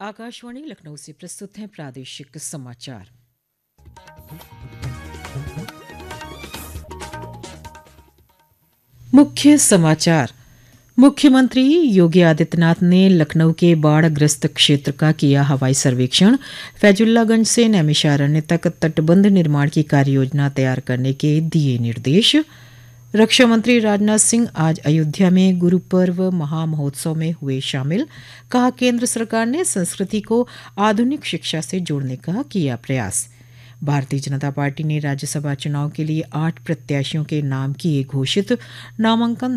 आकाशवाणी लखनऊ से प्रस्तुत हैं प्रादेशिक समाचार। मुख्य समाचार। मुख्यमंत्री योगी आदित्यनाथ ने लखनऊ के बाढ़ग्रस्त क्षेत्र का किया हवाई सर्वेक्षण। फैजुल्लागंज से नैमिषारण्य तक तटबंध निर्माण की कार्ययोजना तैयार करने के दिए निर्देश। रक्षा मंत्री राजनाथ सिंह आज अयोध्या में गुरु पर्व महामहोत्सव में हुए शामिल। कहा, केंद्र सरकार ने संस्कृति को आधुनिक शिक्षा से जोड़ने का किया प्रयास। भारतीय जनता पार्टी ने राज्यसभा चुनाव के लिए 8 प्रत्याशियों के नाम किए घोषित। नामांकन